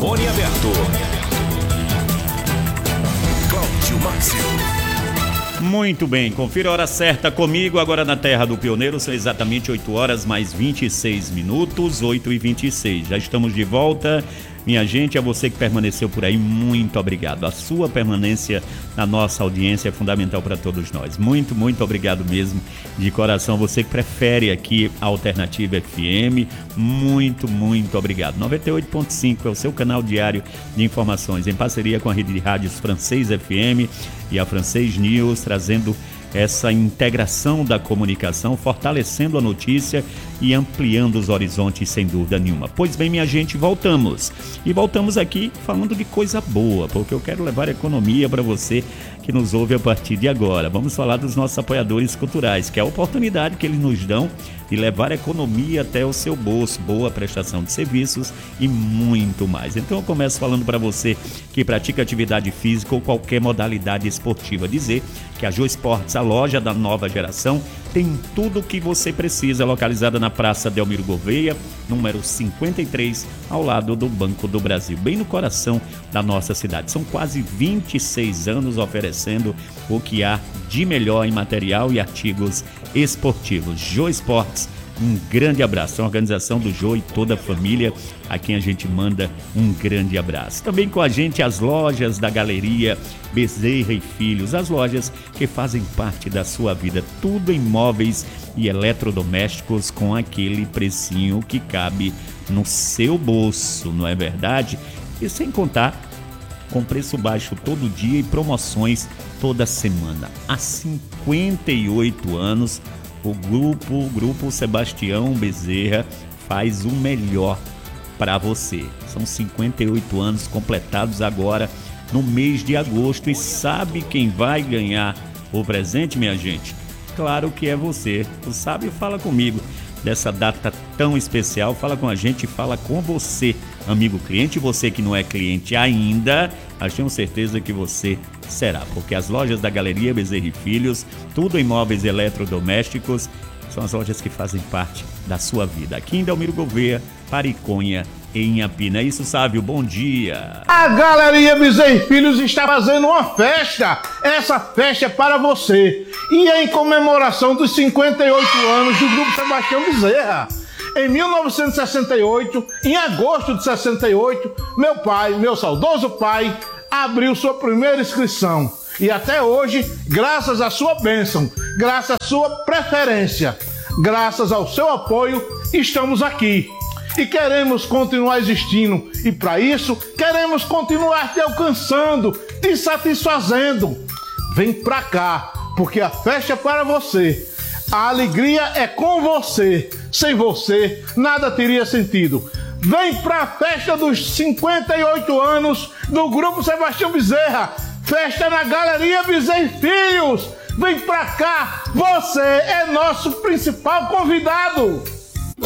Microfone aberto. Cláudio Márcio. Muito bem, confira a hora certa comigo, agora na Terra do Pioneiro, são exatamente 8 horas mais 26 minutos, 8h26. Já estamos de volta. Minha gente, a você que permaneceu por aí, muito obrigado. A sua permanência na nossa audiência é fundamental para todos nós. Muito, muito obrigado mesmo, de coração. Você que prefere aqui a Alternativa FM, muito, muito obrigado. 98.5 é o seu canal diário de informações, em parceria com a rede de rádios Francês FM e a Francês News, trazendo essa integração da comunicação, fortalecendo a notícia e ampliando os horizontes, sem dúvida nenhuma. Pois bem, minha gente, voltamos. E voltamos aqui falando de coisa boa, porque eu quero levar economia para você que nos ouve a partir de agora. Vamos falar dos nossos apoiadores culturais, que é a oportunidade que eles nos dão de levar economia até o seu bolso, boa prestação de serviços e muito mais. Então eu começo falando para você que pratica atividade física ou qualquer modalidade esportiva. Dizer que a Jô Esportes, a loja da nova geração, tem tudo o que você precisa, localizada na Praça Delmiro Gouveia, número 53, ao lado do Banco do Brasil, bem no coração da nossa cidade. São quase 26 anos oferecendo o que há de melhor em material e artigos esportivos. Jô Esportes, um grande abraço. É uma organização do Jô e toda a família, a quem a gente manda um grande abraço. Também com a gente as lojas da Galeria Bezerra e Filhos, as lojas que fazem parte da sua vida, tudo em móveis e eletrodomésticos com aquele precinho que cabe no seu bolso, não é verdade? E sem contar com preço baixo todo dia e promoções toda semana. Há 58 anos, o Grupo Sebastião Bezerra faz o melhor para você. São 58 anos completados agora no mês de agosto. E sabe quem vai ganhar o presente, minha gente? Claro que é você. O Sábio fala comigo dessa data tão especial. Fala com a gente, fala com você, amigo cliente. Você que não é cliente ainda, mas tenho certeza que você será, porque as lojas da Galeria Bezerra e Filhos, tudo em móveis eletrodomésticos, são as lojas que fazem parte da sua vida. Aqui em Delmiro Gouveia, Pariconha, em Inhapina. É isso, Sávio, bom dia. A Galeria Bezerra e Filhos está fazendo uma festa. Essa festa é para você. E é em comemoração dos 58 anos do Grupo Sebastião Bezerra. Em 1968, em agosto de 68, meu pai, meu saudoso pai, abriu sua primeira inscrição. E até hoje, graças à sua bênção, graças à sua preferência, graças ao seu apoio, estamos aqui. E queremos continuar existindo. E para isso, queremos continuar te alcançando, te satisfazendo. Vem pra cá, porque a festa é para você. A alegria é com você. Sem você, nada teria sentido. Vem pra festa dos 58 anos do Grupo Sebastião Bezerra. Festa na Galeria Bezerra e Filhos. Vem pra cá, você é nosso principal convidado.